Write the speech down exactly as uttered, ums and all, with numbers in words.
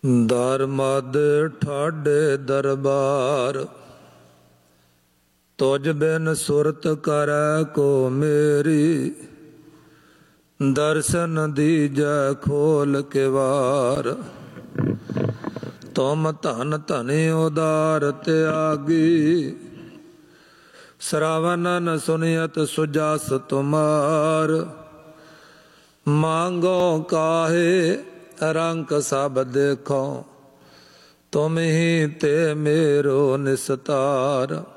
ਦਰ ਮਦ ਠਾਡੇ ਦਰਬਾਰ, ਤੁਝ ਬਿਨ ਸੁਰਤ ਕਰੈ ਕੋ ਮੇਰੀ। ਦਰਸ਼ਨ ਦੀਜੈ ਖੋਲ ਕੇ ਵਾਰ, ਤੁਮ ਧਨ ਧਨੀ ਉਦਾਰ ਤਿਆਗੀ। ਸ਼ਰਾਵਨ ਨ ਸੁਨਿਯਤ ਸੁਜਸ ਤੁਮਾਰ, ਮੰਗੋ ਕਾਹੇ ਰੰਕ ਸਭ ਦੇਖੋ। ਤੁਮ ਹੀ ਤੇ ਮੇਰੋ ਨਿਸਤਾਰ।